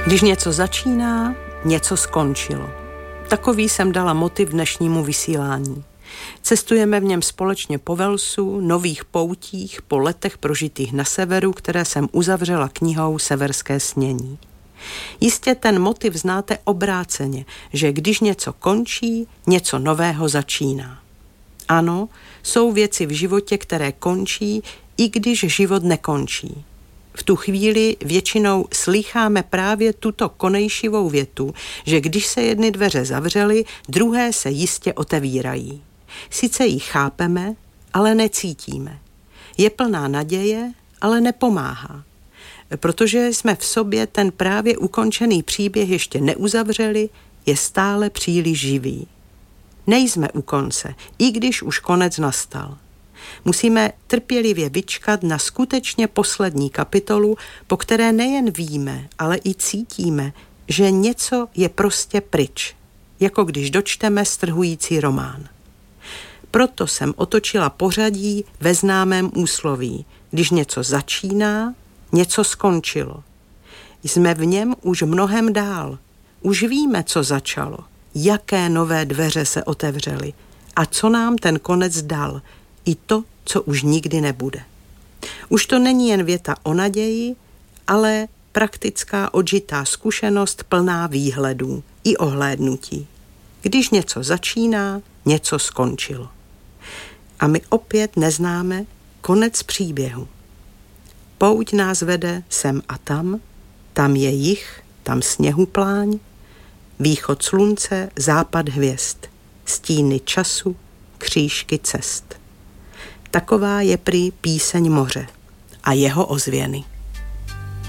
Když něco začíná, něco skončilo. Takový jsem dala motiv dnešnímu vysílání. Cestujeme v něm společně po Walesu, nových poutích, po letech prožitých na severu, které jsem uzavřela knihou Severské snění. Jistě ten motiv znáte obráceně, že když něco končí, něco nového začíná. Ano, jsou věci v životě, které končí, i když život nekončí. V tu chvíli většinou slýcháme právě tuto konejšivou větu, že když se jedny dveře zavřely, druhé se jistě otevírají. Sice ji chápeme, ale necítíme. Je plná naděje, ale nepomáhá. Protože jsme v sobě ten právě ukončený příběh ještě neuzavřeli, je stále příliš živý. Nejsme u konce, i když už konec nastal. Musíme trpělivě vyčkat na skutečně poslední kapitolu, po které nejen víme, ale i cítíme, že něco je prostě pryč, jako když dočteme strhující román. Proto jsem otočila pořadí ve známém úsloví. Když něco začíná, něco skončilo. Jsme v něm už mnohem dál. Už víme, co začalo, jaké nové dveře se otevřely a co nám ten konec dal, i to, co už nikdy nebude. Už to není jen věta o naději, ale praktická odžitá zkušenost plná výhledů i ohlédnutí. Když něco začíná, něco skončilo. A my opět neznáme konec příběhu. Pouť nás vede sem a tam je jih, tam sněhu pláň, východ slunce, západ hvězd, stíny času, křížky cest. Taková je prý píseň moře a jeho ozvěny.